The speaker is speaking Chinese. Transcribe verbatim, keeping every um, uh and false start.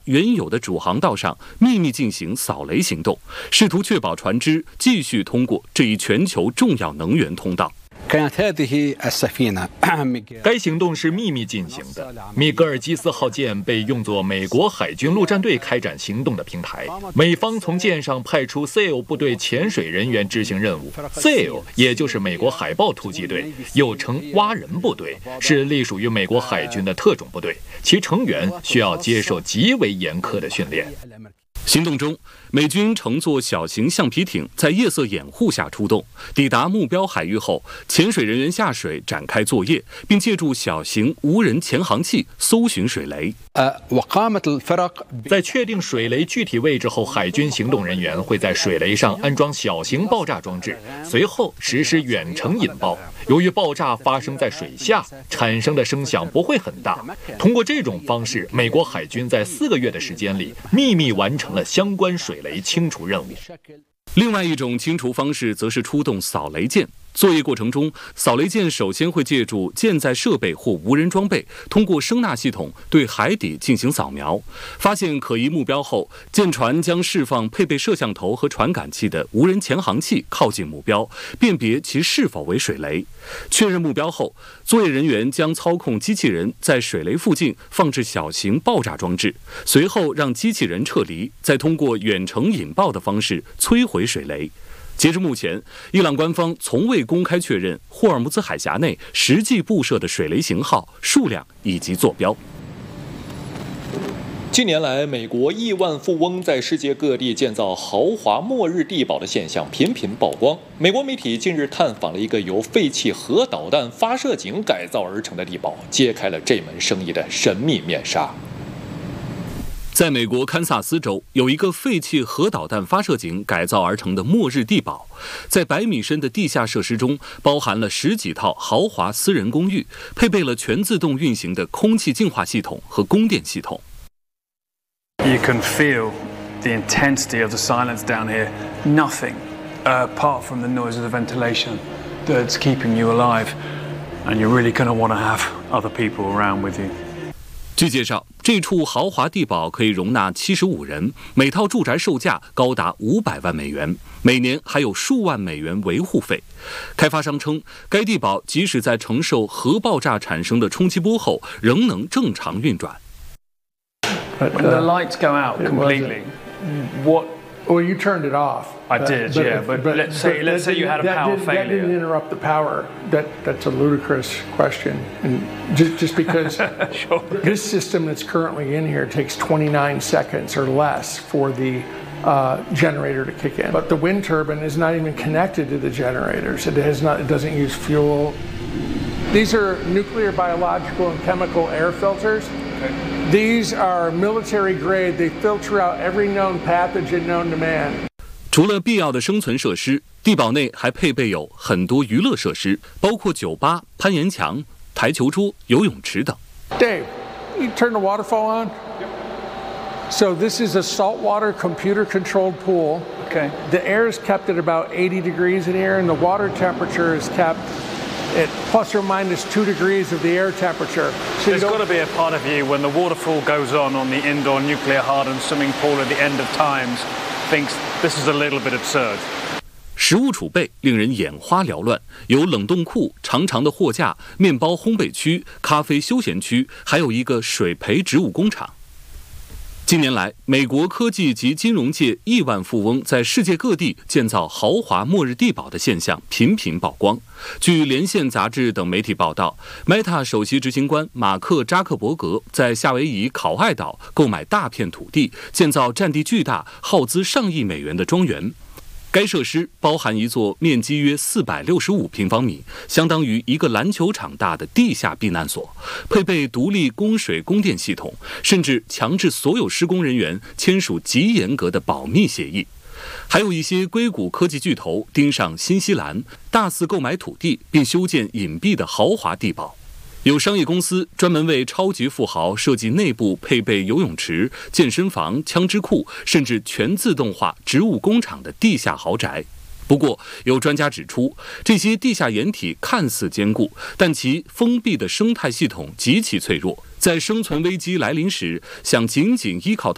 原有的主航道上秘密进行扫雷行动，试图确保船只继续通过这一全球重要能源通道。 该行动是秘密进行的。米格尔基斯号舰被用作美国海军陆战队开展行动的平台。美方从舰上派出 S E A L 部队潜水人员执行任务。S E A L 也就是美国海豹突击队，又称蛙人部队，是隶属于美国海军的特种部队，其成员需要接受极为严苛的训练。 行动中，美军乘坐小型橡皮艇在夜色掩护下出动，抵达目标海域后，潜水人员下水展开作业，并借助小型无人潜航器搜寻水雷。 在确定水雷具体位置后，海军行动人员会在水雷上安装小型爆炸装置，随后实施远程引爆。由于爆炸发生在水下，产生的声响不会很大。通过这种方式，美国海军在四个月的时间里秘密完成了相关水雷清除任务。 另外一种清除方式则是出动扫雷舰。作业过程中，扫雷舰首先会借助舰载设备或无人装备，通过声纳系统对海底进行扫描。发现可疑目标后，舰船将释放配备摄像头和传感器的无人潜航器靠近目标，辨别其是否为水雷。确认目标后，作业人员将操控机器人在水雷附近放置小型爆炸装置，随后让机器人撤离，再通过远程引爆的方式摧毁水雷。截至目前，伊朗官方从未公开确认霍尔木兹海峡内实际布设的水雷型号、数量以及坐标。 近年来，美国亿万富翁在世界各地建造豪华末日地堡的现象频频曝光。美国媒体近日探访了一个由废弃核导弹发射井改造而成的地堡，揭开了这门生意的神秘面纱。 在美国堪萨斯州，有一个废弃核导弹发射井改造而成的末日地堡，在百米深的地下设施中，包含了十几套豪华私人公寓，配备了全自动运行的空气净化系统和供电系统。 You can feel the intensity of the silence down here. Nothing, uh, apart from the noise of the ventilation, that's keeping you alive. And you're really going to want to have other people around with you. 据介绍，这处豪华地堡可以容纳七十五人，每套住宅售价高达五百万美元，每年还有数万美元维护费。开发商称，该地堡即使在承受核爆炸产生的冲击波后，仍能正常运转。 But, uh, When the lights go out completely, what? Well, you turned it off. I did, but, yeah. But, but let's say but let's say you had a power that failure. That didn't interrupt the power. That that's a ludicrous question, and just just because sure. This system that's currently in here takes twenty-nine seconds or less for the uh, generator to kick in. But the wind turbine is not even connected to the generators. It has not. It doesn't use fuel. These are nuclear, biological, and chemical air filters. These are military grade. They filter out every known pathogen known to man. 除了必要的生存设施，地堡内还配备有很多娱乐设施，包括酒吧、攀岩墙、台球桌、游泳池等。 Dave, you turn the waterfall on. So this is a saltwater computer-controlled pool. Okay. The air is kept at about eighty degrees in here, and the water temperature is kept at plus or minus two degrees of the air temperature. So there's got to be a part of you when the waterfall goes on on the indoor nuclear hardened swimming pool at the end of times thinks this is a little bit absurd. 食物储备令人眼花缭乱，有冷冻库、长长的货架、面包烘焙区、咖啡休闲区，还有一个水培植物工厂。近年来，美国科技及金融界亿万富翁在世界各地建造豪华末日地堡的现象频频曝光。据《连线》杂志等媒体报道 ，Meta 首席执行官马克·扎克伯格在夏威夷考爱岛购买大片土地，建造占地巨大、耗资上亿美元的庄园。该设施包含一座面积约四百六十五平方米，相当于一个篮球场大的地下避难所，配备独立供水供电系统，甚至强制所有施工人员签署极严格的保密协议。还有一些硅谷科技巨头盯上新西兰，大肆购买土地并修建隐蔽的豪华地堡。有商业公司专门为超级富豪设计内部配备游泳池、健身房、枪支库，甚至全自动化植物工厂的地下豪宅。不过，有专家指出，这些地下掩体看似坚固，但其封闭的生态系统极其脆弱，在生存危机来临时，想仅仅依靠它